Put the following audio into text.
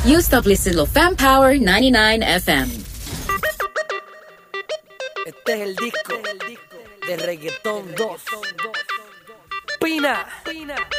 You stop listening to Fan Power 99 FM. Este es el disco de Reggaetón 2. Pina.